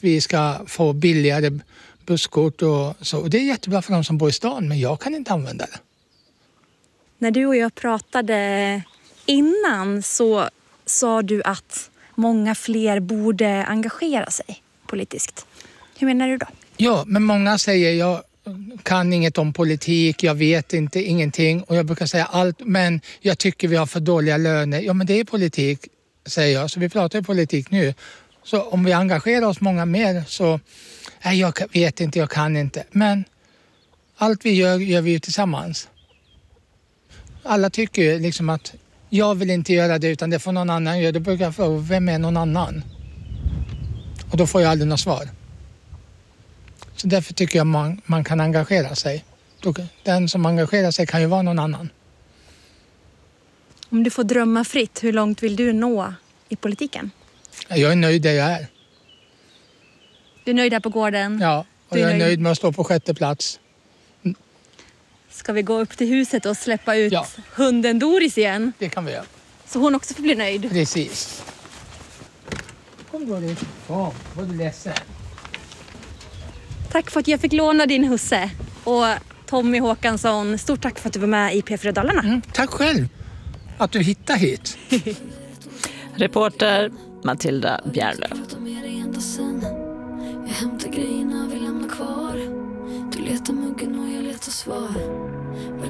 att vi ska få billigare busskort och så. Och det är jättebra för de som bor i stan, men jag kan inte använda det. När du och jag pratade innan så sa du att många fler borde engagera sig politiskt. Hur menar du då? Ja, men många säger jag kan inget om politik, jag vet inte ingenting och jag brukar säga allt, men jag tycker vi har för dåliga löner. Ja, men det är politik, säger jag, så vi pratar ju politik nu. Så om vi engagerar oss många mer så, nej, jag vet inte, jag kan inte. Men allt vi gör vi ju tillsammans. Alla tycker ju liksom att jag vill inte göra det utan det får någon annan göra. Då brukar jag fråga, vem är någon annan? Och då får jag aldrig något svar. Så därför tycker jag man kan engagera sig. Den som engagerar sig kan ju vara någon annan. Om du får drömma fritt, hur långt vill du nå i politiken? Jag är nöjd där jag är. Du är nöjd här på gården? Ja, och jag är nöjd med att stå på 6:e plats. Ska vi gå upp till huset och släppa ut hunden Doris igen? Det kan vi göra. Så hon också får bli nöjd? Precis. Kom Doris. Kom, var du ledsen? Tack för att jag fick låna din husse. Och Tommy Håkansson, stort tack för att du var med i P4 Dalarna. Tack själv att du hittade hit. Reporter Matilda Bjärlöf. Jag hämtar grejerna, vi lämnar kvar. Du letar muggen och jag letar svar.